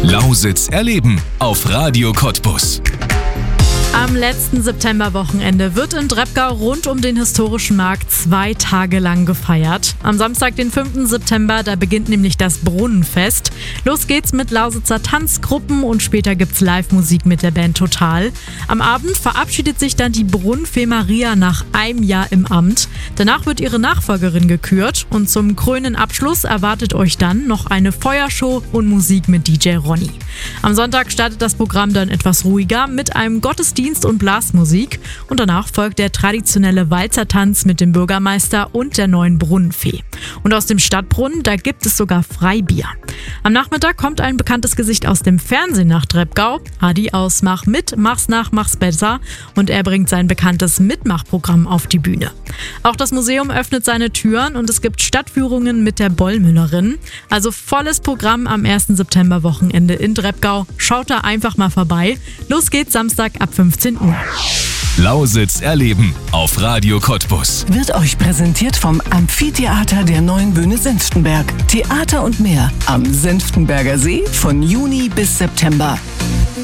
Lausitz erleben auf Radio Cottbus. Am letzten Septemberwochenende wird in Drepgau rund um den historischen Markt 2 Tage lang gefeiert. Am Samstag, den 5. September, da beginnt nämlich das Brunnenfest. Los geht's mit Lausitzer Tanzgruppen und später gibt's Live-Musik mit der Band Total. Am Abend verabschiedet sich dann die Brunnenfee Maria nach einem Jahr im Amt. Danach wird ihre Nachfolgerin gekürt und zum krönenden Abschluss erwartet euch dann noch eine Feuershow und Musik mit DJ Ronny. Am Sonntag startet das Programm dann etwas ruhiger mit einem Gottesdienst und Blasmusik und danach folgt der traditionelle Walzertanz mit dem Bürgermeister und der neuen Brunnenfee. Und aus dem Stadtbrunnen, da gibt es sogar Freibier. Am Nachmittag kommt ein bekanntes Gesicht aus dem Fernsehen nach Drepgau, Adi aus Mach mit, Mach's nach, Mach's besser, und er bringt sein bekanntes Mitmachprogramm auf die Bühne. Auch das Museum öffnet seine Türen und es gibt Stadtführungen mit der Bollmüllerin. Also volles Programm am 1. Septemberwochenende in Drepgau. Schaut da einfach mal vorbei. Los geht's Samstag ab 15 Uhr. Lausitz erleben auf Radio Cottbus. Wird euch präsentiert vom Amphitheater der Neuen Bühne Senftenberg. Theater und mehr am Senftenberger See von Juni bis September.